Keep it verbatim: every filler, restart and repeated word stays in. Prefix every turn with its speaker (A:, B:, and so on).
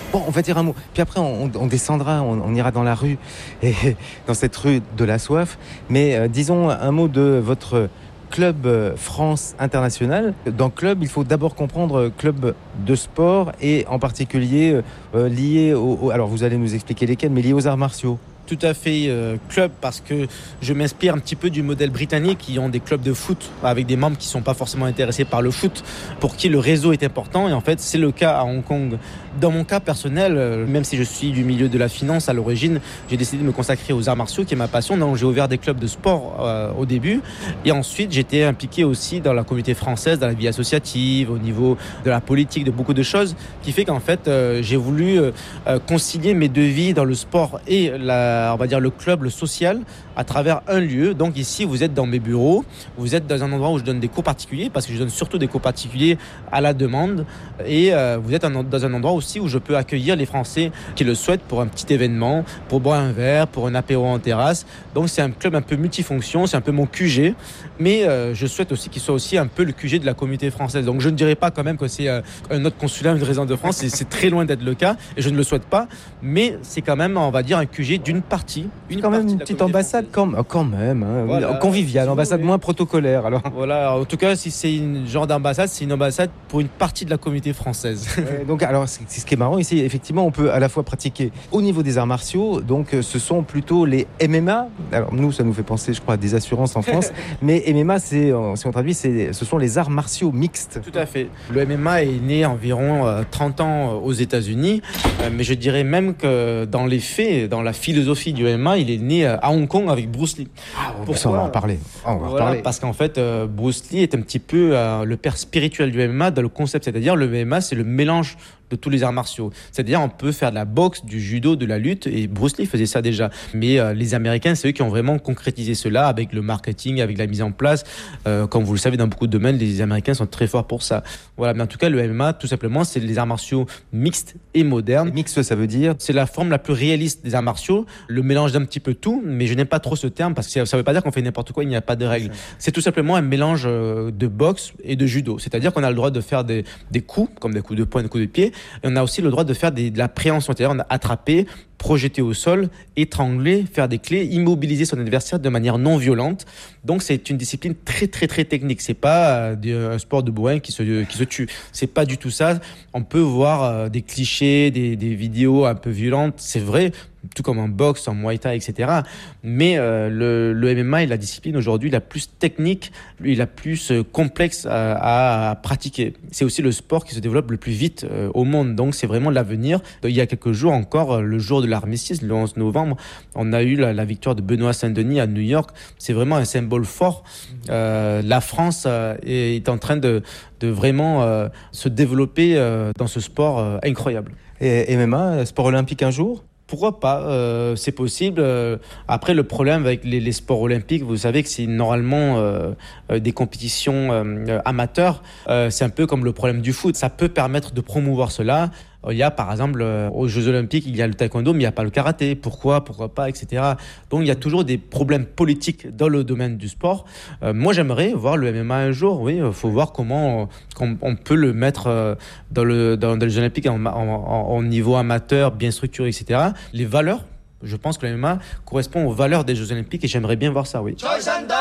A: Bon, on va dire un mot. Puis après, on, on descendra, on, on ira dans la rue, et dans cette rue de la soif. Mais euh, disons un mot de votre Club France International. Dans club, il faut d'abord comprendre club de sport et en particulier euh, lié au, au... Alors, vous allez nous expliquer lesquels, mais liés aux arts martiaux.
B: Tout à fait euh, club, parce que je m'inspire un petit peu du modèle britannique, qui ont des clubs de foot avec des membres qui ne sont pas forcément intéressés par le foot, pour qui le réseau est important, et en fait c'est le cas à Hong Kong. Dans mon cas personnel, euh, même si je suis du milieu de la finance à l'origine, j'ai décidé de me consacrer aux arts martiaux, qui est ma passion. Donc j'ai ouvert des clubs de sport euh, au début, et ensuite j'étais impliqué aussi dans la communauté française, dans la vie associative, au niveau de la politique, de beaucoup de choses, qui fait qu'en fait euh, j'ai voulu euh, concilier mes deux vies dans le sport et la on va dire le club, le social, à travers un lieu. Donc ici, vous êtes dans mes bureaux, vous êtes dans un endroit où je donne des cours particuliers, parce que je donne surtout des cours particuliers à la demande, et euh, vous êtes dans un endroit aussi où je peux accueillir les Français qui le souhaitent pour un petit événement, pour boire un verre, pour un apéro en terrasse. Donc c'est un club un peu multifonction, c'est un peu mon Q G, mais euh, je souhaite aussi qu'il soit aussi un peu le Q G de la communauté française. Donc je ne dirais pas quand même que c'est euh, un autre consulat, une résidence de France, c'est, c'est très loin d'être le cas, et je ne le souhaite pas, mais c'est quand même, on va dire, un Q G d'une partie.
A: Une quand même une petite ambassade, quand, quand même, hein, voilà, conviviale, ambassade oui. moins protocolaire. Alors.
B: Voilà, en tout cas, si c'est une genre d'ambassade, c'est une ambassade pour une partie de la communauté française.
A: Ouais, donc, alors, c'est, c'est ce qui est marrant ici, effectivement, on peut à la fois pratiquer au niveau des arts martiaux, donc ce sont plutôt les M M A. Alors, nous, ça nous fait penser, je crois, à des assurances en France, mais M M A, c'est, si on traduit, c'est, ce sont les arts martiaux mixtes.
B: Tout à fait. Le M M A est né environ euh, trente ans aux États-Unis, euh, mais je dirais même que dans les faits, dans la philosophie du M M A, il est né à Hong Kong avec Bruce Lee.
A: Ah, Pourquoi ça, on va en parler. On va
B: voilà,
A: reparler.
B: Parce qu'en fait, euh, Bruce Lee est un petit peu euh, le père spirituel du M M A dans le concept, c'est-à-dire le M M A, c'est le mélange de tous les arts martiaux. C'est-à-dire on peut faire de la boxe, du judo, de la lutte, et Bruce Lee faisait ça déjà. Mais euh, les Américains, c'est eux qui ont vraiment concrétisé cela avec le marketing, avec la mise en place. Euh, comme vous le savez, dans beaucoup de domaines, les Américains sont très forts pour ça. Voilà, mais en tout cas, le M M A, tout simplement, c'est les arts martiaux mixtes et modernes.
A: Mixte, ça veut dire?
B: C'est la forme la plus réaliste des arts martiaux, le mélange d'un petit peu tout, mais je n'aime pas trop ce terme parce que ça ne veut pas dire qu'on fait n'importe quoi, il n'y a pas de règles. C'est tout simplement un mélange de boxe et de judo. C'est-à-dire qu'on a le droit de faire des, des coups, comme des coups de poing, des coups de pied, et on a aussi le droit de faire des, de la préhension, c'est-à-dire on a attrapé, projeter au sol, étrangler, faire des clés, immobiliser son adversaire de manière non violente. Donc c'est une discipline très très très technique. C'est pas euh, un sport de bourrin qui se qui se tue. C'est pas du tout ça. On peut voir euh, des clichés, des, des vidéos un peu violentes. C'est vrai, tout comme en boxe, en muay thai, et cetera. Mais euh, le, le M M A est la discipline aujourd'hui la plus technique, la plus euh, complexe à, à pratiquer. C'est aussi le sport qui se développe le plus vite euh, au monde. Donc c'est vraiment l'avenir. Il y a quelques jours encore, le jour de l'armistice, le onze novembre, on a eu la, la victoire de Benoît Saint-Denis à New York. C'est vraiment un symbole fort. Euh, la France euh, est en train de, de vraiment euh, se développer euh, dans ce sport euh, incroyable.
A: Et M M A, sport olympique un jour ?
B: Pourquoi pas, euh, c'est possible. Euh, après, le problème avec les, les sports olympiques, vous savez que c'est normalement euh, euh, des compétitions euh, amateurs. Euh, c'est un peu comme le problème du foot. Ça peut permettre de promouvoir cela. Il y a par exemple euh, aux Jeux Olympiques, il y a le taekwondo, mais il n'y a pas le karaté. Pourquoi, pourquoi pas, et cetera. Donc il y a toujours des problèmes politiques dans le domaine du sport. Euh, moi, j'aimerais voir le M M A un jour. Oui, il faut voir comment on, on peut le mettre euh, dans, le, dans, dans les Jeux Olympiques en, en, en, en niveau amateur, bien structuré, et cetera. Les valeurs, je pense que le M M A correspond aux valeurs des Jeux Olympiques et j'aimerais bien voir ça, oui.